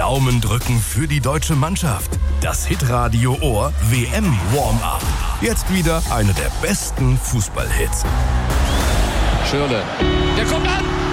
Daumen drücken für die deutsche Mannschaft. Das Hitradio Ohr WM Warm-Up. Jetzt wieder eine der besten Fußballhits. Schürrle. Der kommt an!